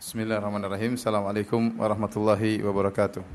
Bismillahirrahmanirrahim. Assalamualaikum warahmatullahi wabarakatuh.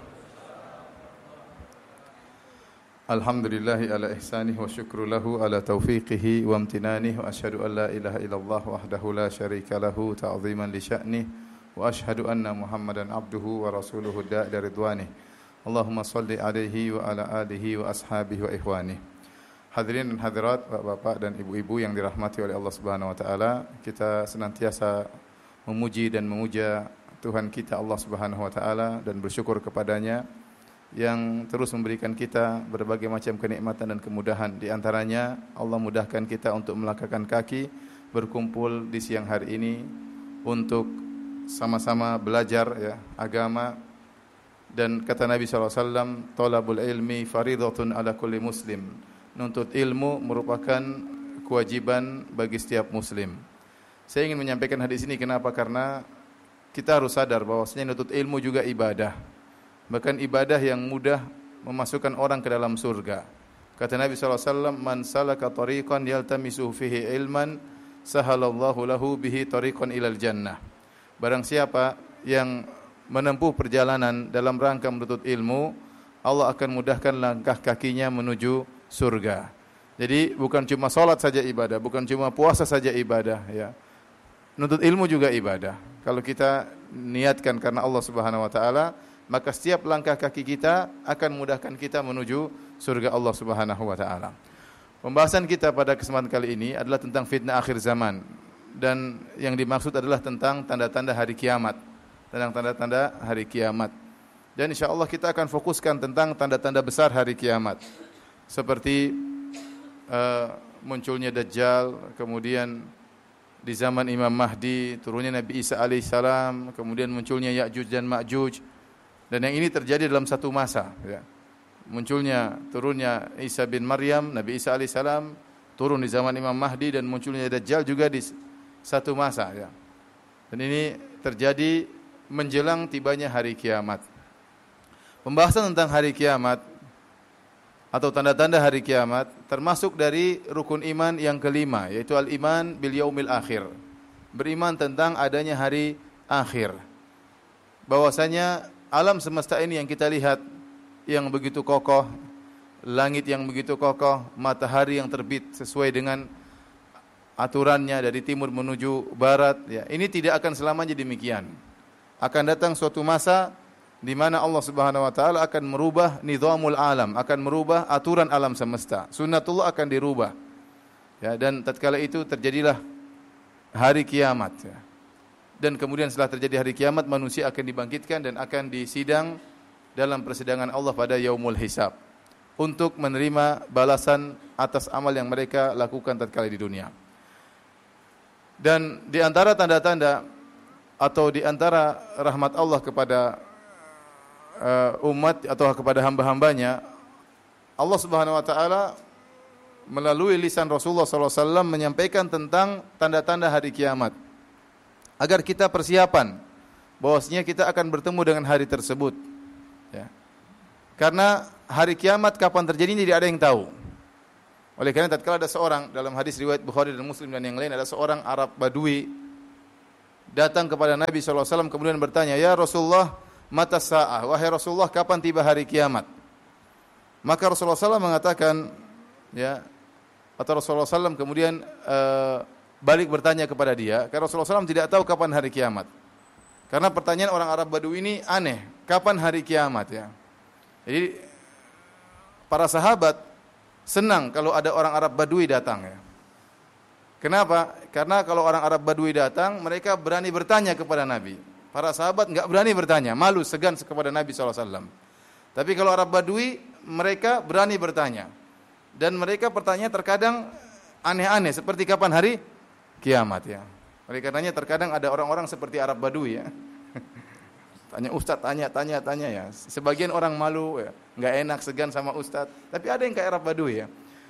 Alhamdulillahi ala ihsanih wa syukru lahu ala taufiqihi wa amtinanih wa asyhadu an la ilaha illallah wahdahu la syarika lahu ta'ziman li sya'nih wa asyhadu anna Muhammadan abduhu wa rasuluhu da'i ridwanih. Allahumma salli alaihi wa ala alihi wa ashabihi wa ikhwanih. Hadirin dan hadirat, bapak-bapak dan ibu-ibu yang dirahmati oleh Allah Subhanahu wa taala, kita senantiasa memuji dan memuja Tuhan kita Allah Subhanahu wa taala dan bersyukur kepadanya yang terus memberikan kita berbagai macam kenikmatan dan kemudahan. Di antaranya Allah mudahkan kita untuk melangkahkan kaki berkumpul di siang hari ini untuk sama-sama belajar agama. Dan kata Nabi SAW, "Thalabul ilmi faridatun ala kulli muslim." Menuntut ilmu merupakan kewajiban bagi setiap muslim. Saya ingin menyampaikan hadis ini kenapa? Karena kita harus sadar bahwasanya menuntut ilmu juga ibadah. Bahkan ibadah yang mudah memasukkan orang ke dalam surga. Kata Nabi SAW, "Man salaka tariqan yaltamisu fihi ilman, sahalallahu lahu bihi tariqan ilal jannah." Barang siapa yang menempuh perjalanan dalam rangka menuntut ilmu, Allah akan mudahkan langkah kakinya menuju surga. Jadi bukan cuma salat saja ibadah, bukan cuma puasa saja ibadah, ya. Menuntut ilmu juga ibadah. Kalau kita niatkan karena Allah Subhanahu wa taala, maka setiap langkah kaki kita akan mudahkan kita menuju surga Allah Subhanahu wa taala. Pembahasan kita pada kesempatan kali ini adalah tentang fitnah akhir zaman, dan yang dimaksud adalah tentang tanda-tanda hari kiamat. Tentang tanda-tanda hari kiamat. Dan insyaallah kita akan fokuskan tentang tanda-tanda besar hari kiamat. Seperti munculnya Dajjal, kemudian di zaman Imam Mahdi turunnya Nabi Isa alaihissalam, kemudian munculnya Ya'juj dan Ma'juj. Dan yang ini terjadi dalam satu masa, ya. Munculnya turunnya Isa bin Maryam, Nabi Isa alaihissalam turun di zaman Imam Mahdi, dan munculnya Dajjal juga di satu masa, ya. Dan ini terjadi menjelang tibanya hari kiamat. Pembahasan tentang hari kiamat atau tanda-tanda hari kiamat termasuk dari rukun iman yang kelima, yaitu al-iman bil yaumil akhir. Beriman tentang adanya hari akhir. Bahwasanya alam semesta ini yang kita lihat yang begitu kokoh, langit yang begitu kokoh, matahari yang terbit sesuai dengan aturannya dari timur menuju barat, ya. Ini tidak akan selamanya demikian. Akan datang suatu masa di mana Allah Subhanahu wa taala akan merubah nizamul alam, akan merubah aturan alam semesta. Sunnatullah akan dirubah. Ya, dan tatkala itu terjadilah hari kiamat, ya. Dan kemudian setelah terjadi hari kiamat, manusia akan dibangkitkan dan akan disidang dalam persidangan Allah pada yaumul hisab untuk menerima balasan atas amal yang mereka lakukan tatkala di dunia. Dan di antara tanda-tanda atau di antara rahmat Allah kepada umat atau kepada hamba-hambanya, Allah Subhanahu wa taala melalui lisan Rasulullah sallallahu alaihi wasallam menyampaikan tentang tanda-tanda hari kiamat agar kita persiapan bahwasanya kita akan bertemu dengan hari tersebut, ya. Karena hari kiamat kapan terjadinya tidak ada yang tahu. Oleh karena tatkala ada seorang, dalam hadis riwayat Bukhari dan Muslim dan yang lain, ada seorang Arab Badui datang kepada Nabi sallallahu alaihi wasallam kemudian bertanya, "Ya Rasulullah, mata sa'ah, wahai Rasulullah, kapan tiba hari kiamat?" Maka Rasulullah SAW mengatakan, ya, atau Rasulullah SAW kemudian balik bertanya kepada dia, karena Rasulullah SAW tidak tahu kapan hari kiamat. Karena pertanyaan orang Arab Badui ini aneh, kapan hari kiamat, ya. Jadi para sahabat senang kalau ada orang Arab Badui datang, ya. Kenapa? Karena kalau orang Arab Badui datang, mereka berani bertanya kepada Nabi. Para sahabat enggak berani bertanya, malu, segan kepada Nabi SAW. Tapi kalau Arab Badui, mereka berani bertanya. Dan mereka pertanyaan terkadang aneh-aneh, seperti kapan hari kiamat, ya. Oleh karenanya terkadang ada orang-orang seperti Arab Badui, ya. Tanya Ustaz, tanya, ya. Sebagian orang malu, ya, enggak enak, segan sama Ustaz. Tapi ada yang kayak Arab Badui, ya.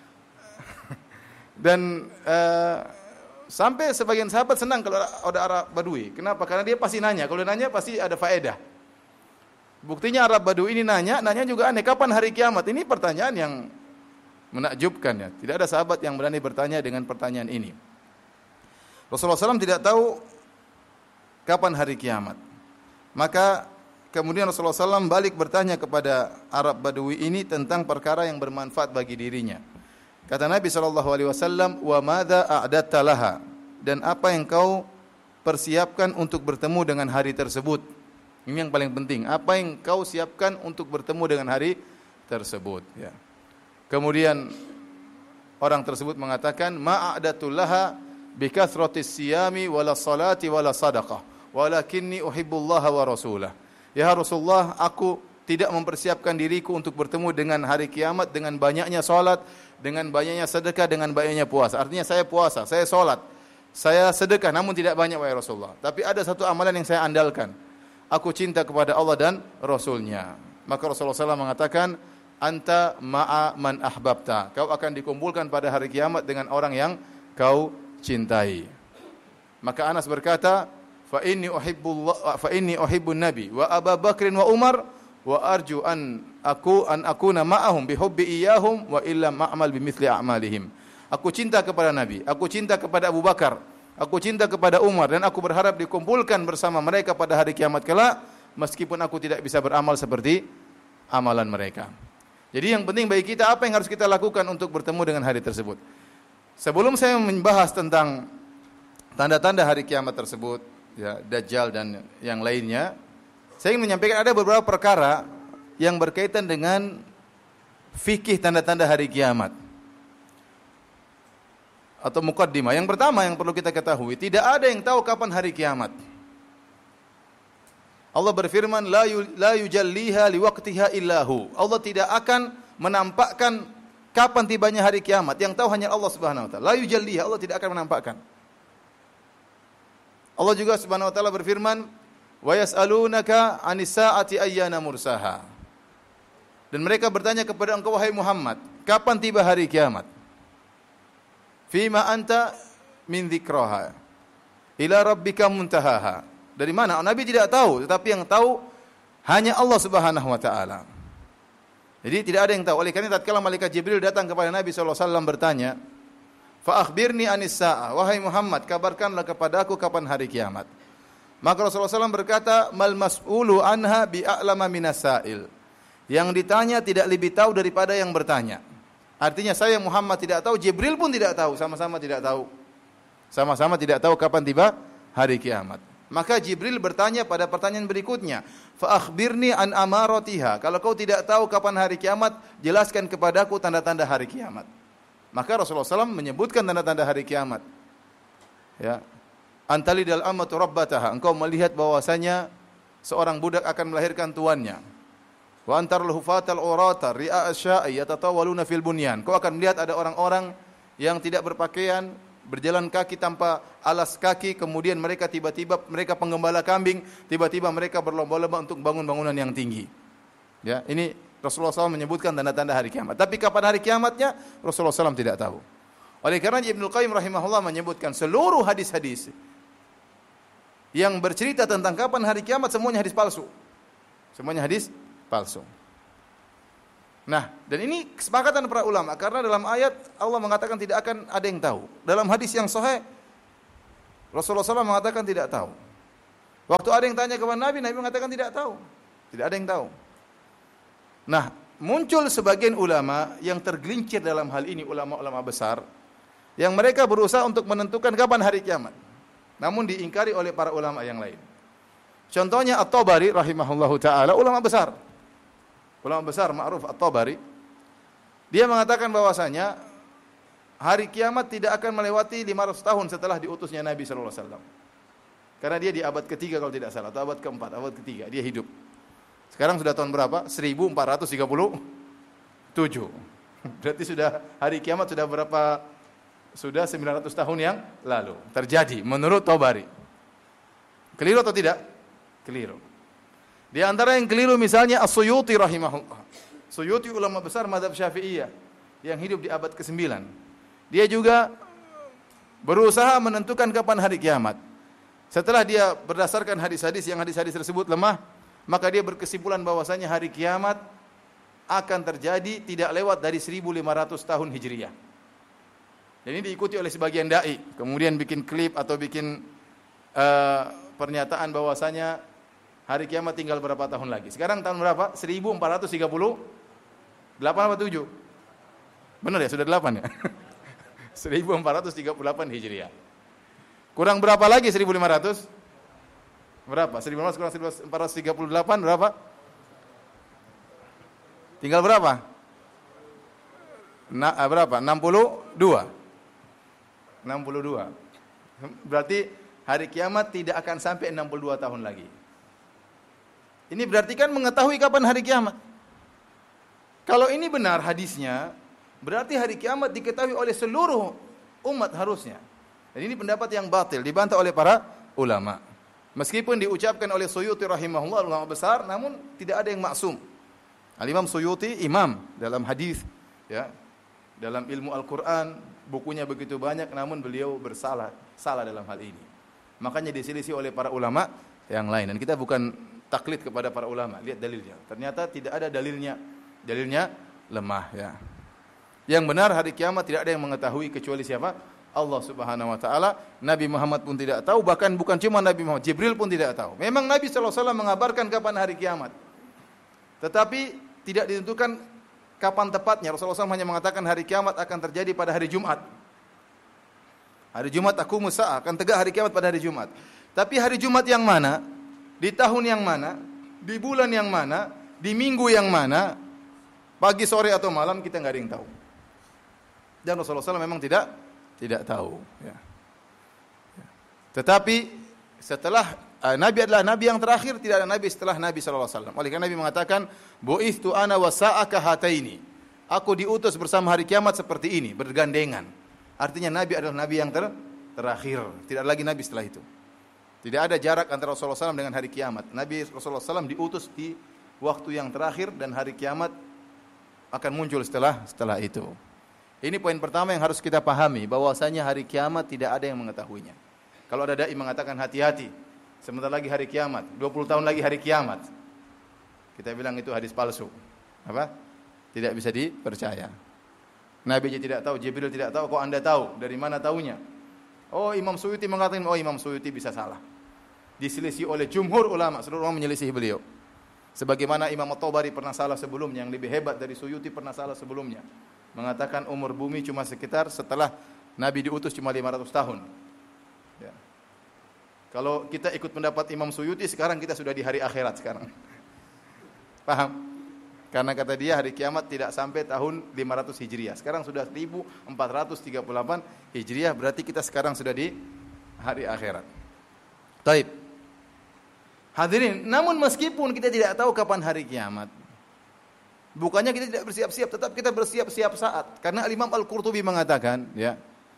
Dan sampai sebagian sahabat senang kalau ada Arab Badui. Kenapa? Karena dia pasti nanya. Kalau nanya pasti ada faedah. Buktinya Arab Badui ini nanya juga aneh. Kapan hari kiamat? Ini pertanyaan yang menakjubkan, ya. Tidak ada sahabat yang berani bertanya dengan pertanyaan ini. Rasulullah SAW tidak tahu kapan hari kiamat. Maka kemudian Rasulullah SAW balik bertanya kepada Arab Badui ini tentang perkara yang bermanfaat bagi dirinya. Kata Nabi SAW, wa madza a'datta laha, dan apa yang kau persiapkan untuk bertemu dengan hari tersebut. Ini yang paling penting. Apa yang kau siapkan untuk bertemu dengan hari tersebut. Ya. Kemudian orang tersebut mengatakan, ma'adatul laha bikathratis siyami wala salati wala sadaqah, walakinni uhibbullaha wa rasulah. Ya Rasulullah, aku tidak mempersiapkan diriku untuk bertemu dengan hari kiamat dengan banyaknya salat, dengan banyaknya sedekah, dengan banyaknya puasa. Artinya saya puasa, saya salat, saya sedekah, namun tidak banyak wahai Rasulullah. Tapi ada satu amalan yang saya andalkan. Aku cinta kepada Allah dan Rasulnya. Maka Rasulullah SAW mengatakan, anta ma'a man ahbabta. Kau akan dikumpulkan pada hari kiamat dengan orang yang kau cintai. Maka Anas berkata, fa inni uhibbun nabi wa Abu Bakrin wa Umar wa arju an akuna ma'ahum bihubbi iyahum wa illam a'mal bimithli a'malihim. Aku cinta kepada Nabi, aku cinta kepada Abu Bakar, aku cinta kepada Umar, dan aku berharap dikumpulkan bersama mereka pada hari kiamat kelak, meskipun aku tidak bisa beramal seperti amalan mereka. Jadi yang penting bagi kita, apa yang harus kita lakukan untuk bertemu dengan hari tersebut. Sebelum saya membahas tentang tanda-tanda hari kiamat tersebut, ya, Dajjal dan yang lainnya, saya ingin menyampaikan ada beberapa perkara yang berkaitan dengan fikih tanda-tanda hari kiamat atau muqaddimah. Yang pertama yang perlu kita ketahui, tidak ada yang tahu kapan hari kiamat. Allah berfirman, la yujalliha liwaqtiha illahu. Allah tidak akan menampakkan kapan tibanya hari kiamat. Yang tahu hanya Allah Subhanahu wa taala. La yujalliha, Allah tidak akan menampakkan. Allah juga Subhanahu wa taala berfirman, wa yas'alunaka 'anis sa'ati ayyana mursaha. Dan mereka bertanya kepada engkau wahai Muhammad, kapan tiba hari kiamat? Fima anta min dzikraha ila rabbika muntahaha. Dari mana? Nabi tidak tahu, tetapi yang tahu hanya Allah Subhanahu wa taala. Jadi tidak ada yang tahu. Oleh karena tatkala malaikat Jibril datang kepada Nabi sallallahu alaihi wasallam bertanya, "Fa akhbirni anis saa'ah." Wahai Muhammad, kabarkanlah kepadaku kapan hari kiamat. Maka Rasulullah SAW berkata, "Mal mas'ulu anha bi'a'lama minas sa'il." Yang ditanya tidak lebih tahu daripada yang bertanya. Artinya saya Muhammad tidak tahu, Jibril pun tidak tahu, sama-sama tidak tahu. Sama-sama tidak tahu kapan tiba hari kiamat. Maka Jibril bertanya pada pertanyaan berikutnya, fa akhbirni an amaratiha. Kalau kau tidak tahu kapan hari kiamat, jelaskan kepadaku tanda-tanda hari kiamat. Maka Rasulullah SAW menyebutkan tanda-tanda hari kiamat. Ya, antalidal amatu rabbataha. Engkau melihat bahwasanya seorang budak akan melahirkan tuannya. Wa antarul hufatal urata ri'a asya'i yatatawaluna fil bunyan. Kau akan melihat ada orang-orang yang tidak berpakaian, berjalan kaki tanpa alas kaki, kemudian mereka tiba-tiba mereka penggembala kambing, tiba-tiba mereka berlomba-lomba untuk bangun bangunan yang tinggi. Ya, ini Rasulullah SAW menyebutkan tanda-tanda hari kiamat. Tapi kapan hari kiamatnya Rasulullah SAW tidak tahu. Oleh karena Ibnu Qayyim rahimahullah menyebutkan seluruh hadis-hadis yang bercerita tentang kapan hari kiamat semuanya hadis palsu. Semuanya hadis palsu. Nah, dan ini kesepakatan para ulama karena dalam ayat Allah mengatakan tidak akan ada yang tahu. Dalam hadis yang sahih Rasulullah SAW mengatakan tidak tahu. Waktu ada yang tanya kepada Nabi, Nabi mengatakan tidak tahu. Tidak ada yang tahu. Nah, muncul sebagian ulama yang tergelincir dalam hal ini, ulama-ulama besar, yang mereka berusaha untuk menentukan kapan hari kiamat. Namun diingkari oleh para ulama yang lain. Contohnya At-Tabari rahimahullahu taala, ulama besar. Ulama besar ma'ruf At-Tabari, dia mengatakan bahwasanya hari kiamat tidak akan melewati 500 tahun setelah diutusnya Nabi sallallahu alaihi wasallam. Karena dia di abad ketiga kalau tidak salah, atau abad keempat, abad ketiga dia hidup. Sekarang sudah tahun berapa? 1437. Berarti sudah hari kiamat sudah berapa? Sudah 900 tahun yang lalu terjadi menurut Tabari. Keliru atau tidak? Keliru. Di antara yang keliru misalnya As-Suyuti rahimahullah. Suyuti ulama besar mazhab Syafi'iyah yang hidup di abad ke-9. Dia juga berusaha menentukan kapan hari kiamat. Setelah dia berdasarkan hadis-hadis yang hadis-hadis tersebut lemah, maka dia berkesimpulan bahwasanya hari kiamat akan terjadi tidak lewat dari 1500 tahun Hijriah. Dan ini diikuti oleh sebagian dai, kemudian bikin klip atau bikin pernyataan bahwasanya hari kiamat tinggal berapa tahun lagi. Sekarang tahun berapa? 1438 apa 7? Benar ya, sudah 8 ya? 1438 Hijriah. Kurang berapa lagi 1500? Berapa? 1500 kurang 1438 berapa? Tinggal berapa? Berapa? 62. Berarti hari kiamat tidak akan sampai 62 tahun lagi. Ini berarti kan mengetahui kapan hari kiamat. Kalau ini benar hadisnya, berarti hari kiamat diketahui oleh seluruh umat harusnya. Dan ini pendapat yang batil, dibantah oleh para ulama. Meskipun diucapkan oleh Suyuti rahimahullah, ulama besar, namun tidak ada yang maksum. Al-Imam Suyuti imam dalam hadis, ya, dalam ilmu Al-Quran, bukunya begitu banyak, namun beliau salah dalam hal ini. Makanya diselisih oleh para ulama yang lain. Dan kita bukan taklid kepada para ulama, lihat dalilnya. Ternyata tidak ada dalilnya lemah. Ya. Yang benar hari kiamat tidak ada yang mengetahui kecuali siapa? Allah Subhanahu Wa Taala. Nabi Muhammad pun tidak tahu, bahkan bukan cuma Nabi Muhammad, Jibril pun tidak tahu. Memang Nabi SAW mengabarkan kapan hari kiamat, tetapi tidak ditentukan kapan tepatnya. Rasulullah SAW hanya mengatakan hari kiamat akan terjadi pada hari Jumat. Hari Jumat aku Musa akan tegak hari kiamat pada hari Jumat. Tapi hari Jumat yang mana? Di tahun yang mana? Di bulan yang mana? Di minggu yang mana? Pagi, sore atau malam kita nggak ada yang tahu. Dan Rasulullah SAW memang tidak tahu. Ya. Tetapi setelah Nabi adalah Nabi yang terakhir, tidak ada Nabi setelah Nabi SAW. Oleh karena Nabi mengatakan, bu'ithtu ana wa sa'aka hataini. Aku diutus bersama hari kiamat seperti ini, bergandengan. Artinya Nabi adalah Nabi yang terakhir. Tidak ada lagi Nabi setelah itu. Tidak ada jarak antara Rasulullah SAW dengan hari kiamat. Nabi Rasulullah SAW diutus di waktu yang terakhir dan hari kiamat akan muncul setelah itu. Ini poin pertama yang harus kita pahami, bahwasanya hari kiamat tidak ada yang mengetahuinya. Kalau ada dai mengatakan hati-hati, sebentar lagi hari kiamat, 20 tahun lagi hari kiamat, kita bilang itu hadis palsu. Apa? Tidak bisa dipercaya. Nabi aja tidak tahu, Jibril tidak tahu, kok Anda tahu? Dari mana tahunya? Oh, Imam Suyuti mengatakan, oh Imam Suyuti bisa salah. Diselisih oleh jumhur ulama, seluruh ulama menyelisih beliau. Sebagaimana Imam At-Tabari pernah salah sebelumnya, yang lebih hebat dari Suyuti pernah salah sebelumnya. Mengatakan umur bumi cuma sekitar setelah Nabi diutus cuma 500 tahun. Ya. Kalau kita ikut pendapat Imam Suyuti, sekarang kita sudah di hari akhirat sekarang. Paham? Karena kata dia hari kiamat tidak sampai tahun 500 Hijriah. Sekarang sudah 1438 Hijriah, berarti kita sekarang sudah di hari akhirat. Taib. Hadirin, namun meskipun kita tidak tahu kapan hari kiamat, bukannya kita tidak bersiap-siap, tetap kita bersiap-siap saat. Karena Imam Al-Qurtubi mengatakan, ya,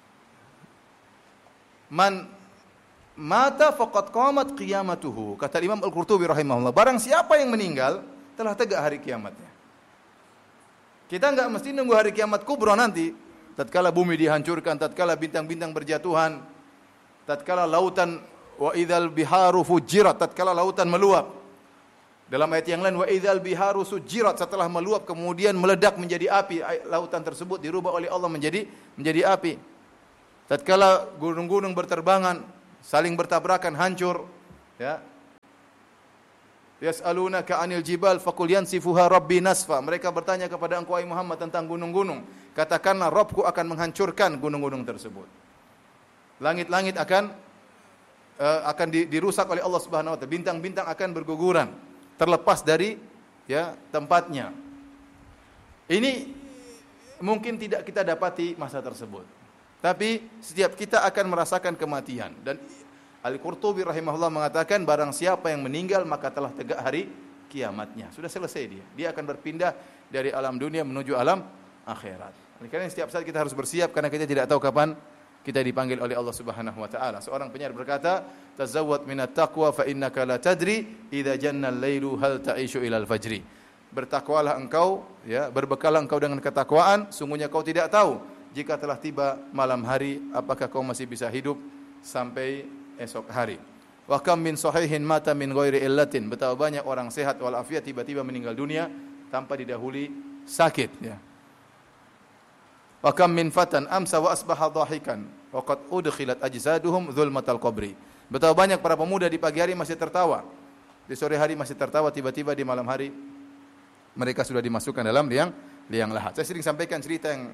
man mata faqad qamat qiyamatuhu. Kata Imam Al-Qurtubi rahimahullah, barang siapa yang meninggal, telah tegak hari kiamatnya. Kita enggak mesti nunggu hari kiamat kubra nanti, tatkala bumi dihancurkan, tatkala bintang-bintang berjatuhan, tatkala lautan wa idzal biharu fujirat, tatkala lautan meluap. Dalam ayat yang lain, wa idzal biharu sujirat, setelah meluap kemudian meledak menjadi api, lautan tersebut dirubah oleh Allah menjadi api. Tatkala gunung-gunung berterbangan, saling bertabrakan, hancur, ya. Yas'alunaka 'anil jibal faqul yansifuha rabbi nasfa. Mereka bertanya kepada engkau wahai Muhammad tentang gunung-gunung. Katakanlah Rabbku akan menghancurkan gunung-gunung tersebut. Langit-langit akan dirusak oleh Allah Subhanahu wa taala. Bintang-bintang akan berguguran, terlepas dari ya tempatnya. Ini mungkin tidak kita dapati masa tersebut. Tapi setiap kita akan merasakan kematian. Dan Al-Qurtubi rahimahullah mengatakan barang siapa yang meninggal maka telah tegak hari kiamatnya. Sudah selesai dia. Dia akan berpindah dari alam dunia menuju alam akhirat. Karena setiap saat kita harus bersiap karena kita tidak tahu kapan kita dipanggil oleh Allah Subhanahu wa taala. Seorang penyair berkata, "Tazawwad minat taqwa fa innaka la tadri idza janna al-lailu hal ta'ishu ila al-fajri." Bertakwalah engkau, ya, berbekallah engkau dengan ketakwaan, sungguhnya kau tidak tahu jika telah tiba malam hari apakah kau masih bisa hidup sampai esok hari. Wa kam min sahihin mata min ghairi illatin. Betapa banyak orang sehat walafiat tiba-tiba meninggal dunia tanpa didahului sakit, ya. Wa kam min fatan amsa wa asbaha dhahikan wa qad udkhilat ajsaduhum zulmatal qabri. Betapa banyak para pemuda di pagi hari masih tertawa, di sore hari masih tertawa, tiba-tiba di malam hari mereka sudah dimasukkan dalam liang lahat. Saya sering sampaikan cerita yang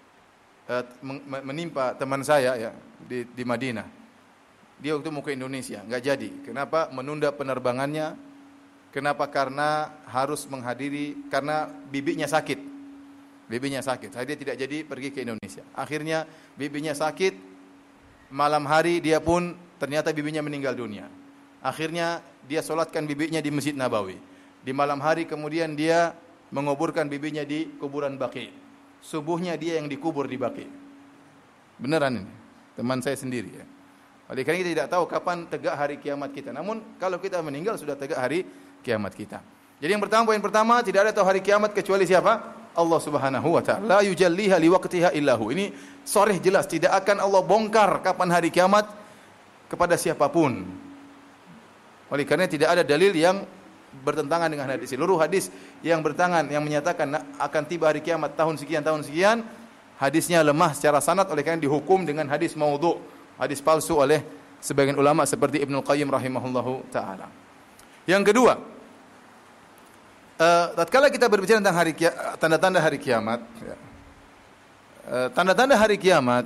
menimpa teman saya ya di Madinah. Dia waktu mau ke Indonesia, nggak jadi. Kenapa? Menunda penerbangannya. Kenapa? Karena harus menghadiri, karena bibinya sakit. Bibinya sakit. Dia tidak jadi pergi ke Indonesia. Akhirnya bibinya sakit. Malam hari dia pun ternyata bibinya meninggal dunia. Akhirnya dia solatkan bibinya di Masjid Nabawi. Di malam hari kemudian dia menguburkan bibinya di kuburan Baqi. Subuhnya dia yang dikubur di Baqi. Beneran ini, teman saya sendiri ya. Oleh karena kita tidak tahu kapan tegak hari kiamat kita. Namun kalau kita meninggal sudah tegak hari kiamat kita. Jadi yang pertama, poin pertama, tidak ada tahu hari kiamat kecuali siapa? Allah Subhanahu wa taala. La yujalliha liwaqtiha illahu. Ini sharih jelas, tidak akan Allah bongkar kapan hari kiamat kepada siapapun. Oleh karena tidak ada dalil yang bertentangan dengan hadis. Seluruh hadis yang bertentangan yang menyatakan akan tiba hari kiamat tahun sekian, hadisnya lemah secara sanad, oleh karena dihukum dengan hadis maudhu, hadis palsu oleh sebagian ulama seperti Ibnu Qayyim rahimahullahu taala. Yang kedua, tatkala kita berbicara tentang tanda-tanda hari kiamat, ya. Tanda-tanda hari kiamat,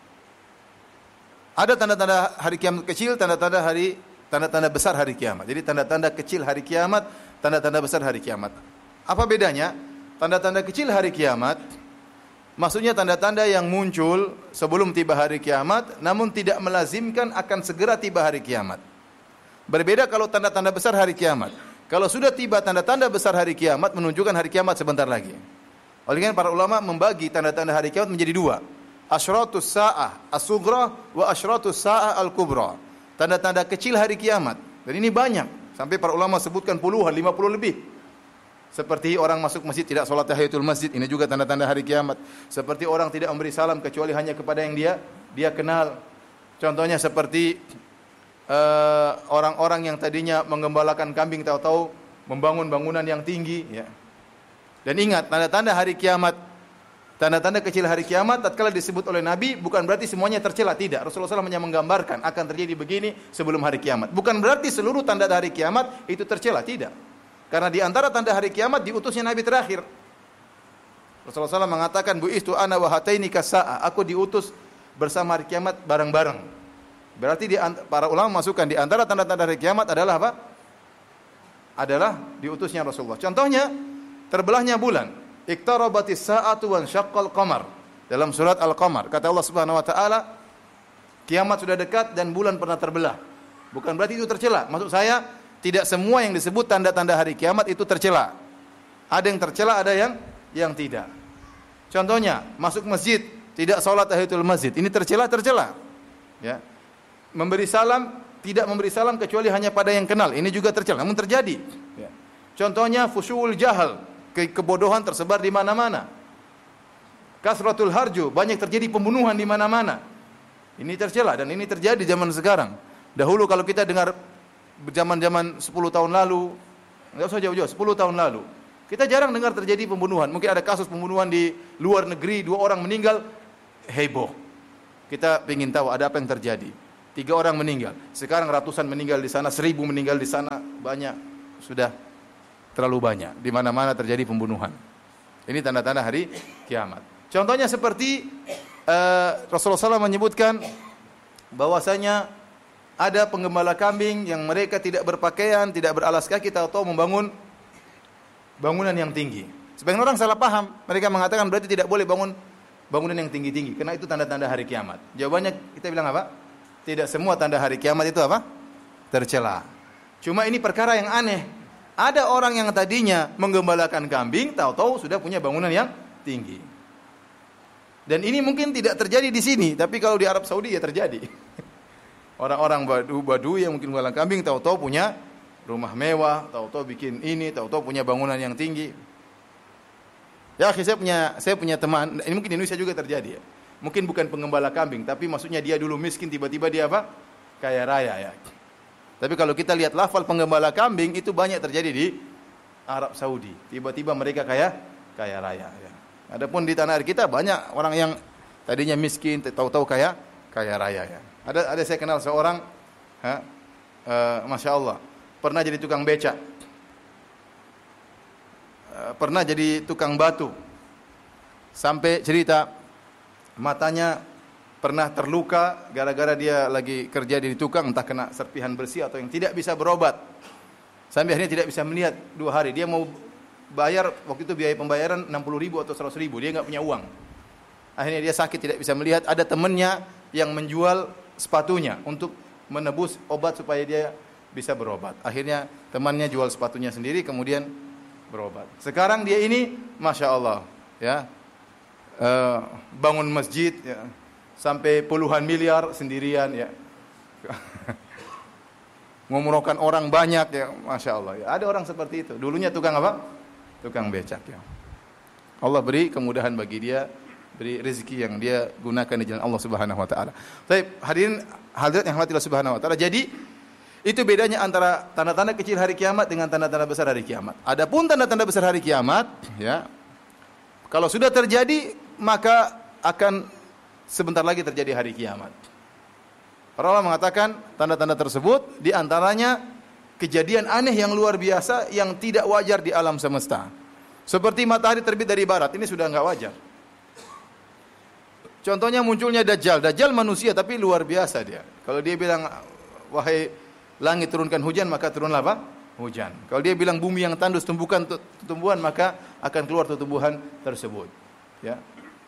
ada tanda-tanda hari kiamat kecil, tanda-tanda besar hari kiamat. Jadi tanda-tanda kecil hari kiamat, tanda-tanda besar hari kiamat. Apa bedanya? Tanda-tanda kecil hari kiamat, maksudnya tanda-tanda yang muncul sebelum tiba hari kiamat, namun tidak melazimkan akan segera tiba hari kiamat. Berbeda kalau tanda-tanda besar hari kiamat. Kalau sudah tiba tanda-tanda besar hari kiamat, menunjukkan hari kiamat sebentar lagi. Oleh karena para ulama membagi tanda-tanda hari kiamat menjadi dua. Asyratus sa'ah as-sughra wa asyratus sa'ah al-kubra. Tanda-tanda kecil hari kiamat. Dan ini banyak. Sampai para ulama sebutkan puluhan, 50 lebih. Seperti orang masuk masjid tidak salat tahiyatul masjid. Ini juga tanda-tanda hari kiamat. Seperti orang tidak memberi salam kecuali hanya kepada yang dia kenal. Contohnya seperti orang-orang yang tadinya menggembalakan kambing tahu-tahu membangun bangunan yang tinggi ya. Dan ingat, tanda-tanda hari kiamat, tanda-tanda kecil hari kiamat tatkala disebut oleh Nabi bukan berarti semuanya tercela, tidak. Rasulullah SAW hanya menggambarkan akan terjadi begini sebelum hari kiamat. Bukan berarti seluruh tanda hari kiamat itu tercela, tidak. Karena di antara tanda hari kiamat diutusnya Nabi terakhir. Rasulullah SAW mengatakan, "Bu'istu ana wa hataini kasa'a." Aku diutus bersama hari kiamat bareng-bareng. Berarti para ulama masukkan di antara tanda-tanda hari kiamat adalah apa? Adalah diutusnya Rasulullah. Contohnya, terbelahnya bulan. Iqtarabatis sa'atu wan syaqqal qamar. Dalam surat Al-Qamar, kata Allah Subhanahu wa taala, kiamat sudah dekat dan bulan pernah terbelah. Bukan berarti itu tercela. Maksud saya, tidak semua yang disebut tanda-tanda hari kiamat itu tercela. Ada yang tercela, ada yang tidak. Contohnya, masuk masjid, tidak salat tahiyatul masjid. Ini tercela. Ya. Memberi salam, tidak memberi salam kecuali hanya pada yang kenal. Ini juga tercela, namun terjadi. Ya. Contohnya fusyul jahal, kebodohan tersebar di mana-mana. Kasratul harju, banyak terjadi pembunuhan di mana-mana. Ini tercela dan ini terjadi zaman sekarang. Dahulu kalau kita dengar zaman-zaman 10 tahun lalu, enggak usah jauh-jauh, 10 tahun lalu, kita jarang dengar terjadi pembunuhan. Mungkin ada kasus pembunuhan di luar negeri, 2 orang meninggal, heboh. Kita ingin tahu ada apa yang terjadi. 3 orang meninggal. Sekarang ratusan meninggal di sana, 1000 meninggal di sana, banyak. Sudah terlalu banyak. Di mana-mana terjadi pembunuhan. Ini tanda-tanda hari kiamat. Contohnya seperti Rasulullah SAW menyebutkan bahwasanya ada penggembala kambing yang mereka tidak berpakaian, tidak beralas kaki, tahu-tahu membangun bangunan yang tinggi. Sebagian orang salah paham. Mereka mengatakan berarti tidak boleh bangun bangunan yang tinggi-tinggi, karena itu tanda-tanda hari kiamat. Jawabannya kita bilang apa? Tidak semua tanda hari kiamat itu apa? Tercela. Cuma ini perkara yang aneh. Ada orang yang tadinya menggembalakan kambing, tahu-tahu sudah punya bangunan yang tinggi. Dan ini mungkin tidak terjadi di sini, tapi kalau di Arab Saudi ya terjadi. Orang-orang Badui yang mungkin menggembalakan kambing, tahu-tahu punya rumah mewah, tahu-tahu bikin ini, tahu-tahu punya bangunan yang tinggi. Ya, saya punya teman, ini mungkin di Indonesia juga terjadi ya. Mungkin bukan penggembala kambing, tapi maksudnya dia dulu miskin, tiba-tiba dia apa? Kaya raya ya. Tapi kalau kita lihat lafal penggembala kambing, itu banyak terjadi di Arab Saudi. Tiba-tiba mereka kaya raya ya. Adapun di tanah air kita banyak orang yang tadinya miskin, tahu-tahu kaya raya ya. Ada saya kenal seorang Masya Allah, pernah jadi tukang becak, pernah jadi tukang batu, sampai cerita matanya pernah terluka gara-gara dia lagi kerja di tukang, entah kena serpihan besi atau yang tidak bisa berobat, sampai akhirnya tidak bisa melihat 2 hari. Dia mau bayar, waktu itu biaya pembayaran 60.000 atau 100.000, dia nggak punya uang. Akhirnya dia sakit, tidak bisa melihat. Ada temannya yang menjual sepatunya untuk menebus obat supaya dia bisa berobat. Akhirnya temannya jual sepatunya sendiri, kemudian berobat. Sekarang dia ini, Masya Allah, ya, bangun masjid, ya, sampai puluhan miliar sendirian, ya. Ngumrohkan orang banyak, ya, Masya Allah. Ya. Ada orang seperti itu. Dulunya tukang apa? Tukang becak, ya. Allah beri kemudahan bagi dia, beri rezeki yang dia gunakan di jalan Allah Subhanahu wa taala. Baik, hadirin hadirat yang rahmati Allah Subhanahu wa taala. Jadi itu bedanya antara tanda-tanda kecil hari kiamat dengan tanda-tanda besar hari kiamat. Adapun tanda-tanda besar hari kiamat, ya, kalau sudah terjadi maka akan sebentar lagi terjadi hari kiamat. Para ulama mengatakan tanda-tanda tersebut di antaranya kejadian aneh yang luar biasa yang tidak wajar di alam semesta. Seperti matahari terbit dari barat, ini sudah enggak wajar. Contohnya munculnya Dajjal. Dajjal manusia tapi luar biasa dia. Kalau dia bilang, wahai langit turunkan hujan, maka turunlah apa? Hujan. Kalau dia bilang bumi yang tandus tumbuhkan tumbuhan, maka akan keluar tumbuhan tersebut. Ya.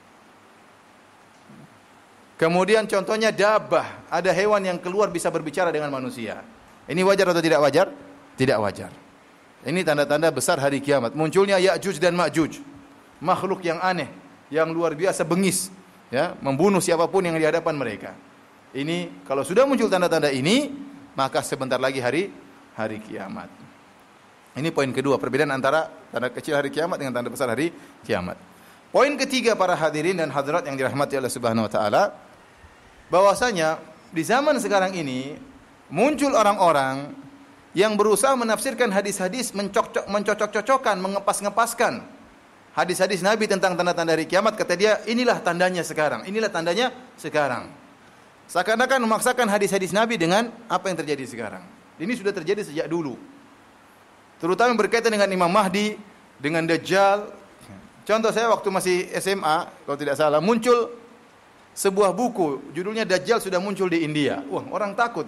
Kemudian contohnya dabah. Ada hewan yang keluar bisa berbicara dengan manusia. Ini wajar atau tidak wajar? Tidak wajar. Ini tanda-tanda besar hari kiamat. Munculnya Ya'juj dan Ma'juj. Makhluk yang aneh, yang luar biasa bengis. Ya, membunuh siapapun yang di hadapan mereka. Ini kalau sudah muncul tanda-tanda ini, maka sebentar lagi hari kiamat. Ini poin kedua, perbedaan antara tanda kecil hari kiamat dengan tanda besar hari kiamat. Poin ketiga para hadirin dan hadirat yang dirahmati Allah Subhanahu wa taala, bahwasanya di zaman sekarang ini muncul orang-orang yang berusaha menafsirkan hadis-hadis, mencocok-cocokkan, mengepas-ngepaskan hadis-hadis Nabi tentang tanda-tanda hari kiamat. Kata dia, inilah tandanya sekarang, inilah tandanya sekarang. Seakan-akan memaksakan hadis-hadis Nabi dengan apa yang terjadi sekarang. Ini sudah terjadi sejak dulu. Terutama berkaitan dengan Imam Mahdi, dengan Dajjal. Contoh saya waktu masih SMA, kalau tidak salah, muncul sebuah buku, judulnya Dajjal sudah muncul di India. Wah, orang takut.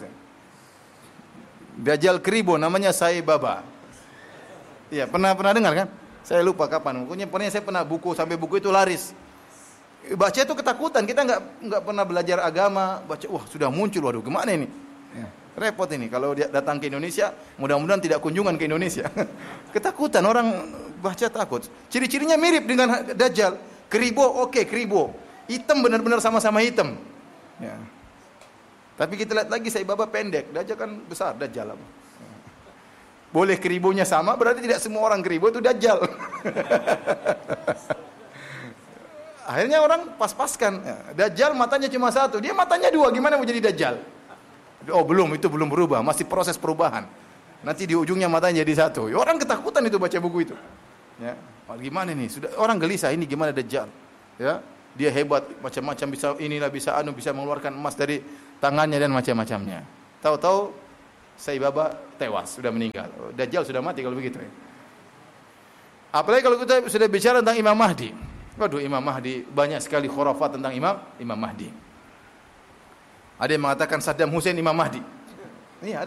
Dajjal Kribo, namanya Sai Baba. Iya, pernah dengar kan? Saya lupa kapan. Pokoknya saya pernah buku, sampai buku itu laris. Baca itu ketakutan. Kita enggak pernah belajar agama. Baca, wah sudah muncul. Waduh, gimana ini? Ya, repot ini. Kalau dia datang ke Indonesia, mudah-mudahan tidak kunjungan ke Indonesia. Ketakutan, orang baca takut. Ciri-cirinya mirip dengan Dajjal. Kribo, oke, kribo. Hitam benar-benar sama-sama hitam. Ya. Tapi kita lihat lagi, Sai Baba pendek. Dajjal kan besar, Dajjal apa? Boleh keribonya sama, berarti tidak semua orang keribo itu Dajjal. Akhirnya orang pas-paskan. Dajjal matanya cuma satu, dia matanya dua, gimana mau jadi Dajjal? Oh belum, itu belum berubah, masih proses perubahan. Nanti di ujungnya matanya jadi satu. Ya, orang ketakutan itu baca buku itu. Ya, gimana nih? Sudah orang gelisah, ini gimana Dajjal? Ya, dia hebat, macam-macam bisa inilah, bisa bisa mengeluarkan emas dari tangannya dan macam-macamnya. Tahu-tahu Sai Baba tewas, sudah meninggal. Dajjal sudah mati kalau begitu. Apalagi kalau kita sudah bicara tentang Imam Mahdi. Waduh, Imam Mahdi, banyak sekali khurafat tentang Imam Mahdi. Ada yang mengatakan Saddam Hussein Imam Mahdi. Ini